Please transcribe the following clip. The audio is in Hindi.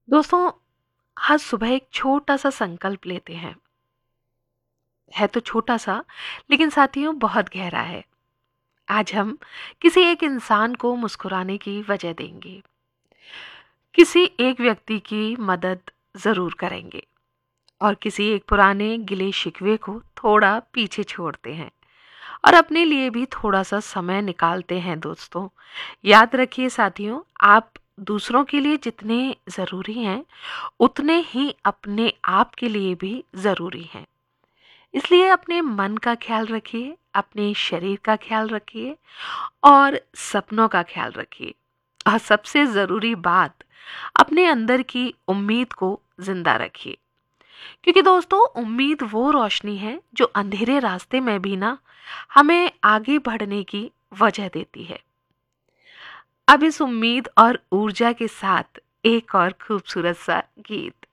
दोस्तों, आज सुबह एक छोटा सा संकल्प लेते हैं। है तो छोटा सा, लेकिन साथियों बहुत गहरा है। आज हम किसी एक इंसान को मुस्कुराने की वजह देंगे। किसी एक व्यक्ति की मदद जरूर करेंगे और किसी एक पुराने गिले शिकवे को थोड़ा पीछे छोड़ते हैं और अपने लिए भी थोड़ा सा समय निकालते हैं। दोस्तों, याद रखिए साथियों, आप दूसरों के लिए जितने जरूरी हैं उतने ही अपने आप के लिए भी ज़रूरी हैं। इसलिए अपने मन का ख्याल रखिए, अपने शरीर का ख्याल रखिए और सपनों का ख्याल रखिए। और सबसे ज़रूरी बात, अपने अंदर की उम्मीद को ज़िंदा रखिए। क्योंकि दोस्तों, उम्मीद वो रोशनी है जो अंधेरे रास्ते में भी ना हमें आगे बढ़ने की वजह देती है। अब इस उम्मीद और ऊर्जा के साथ एक और खूबसूरत सा गीत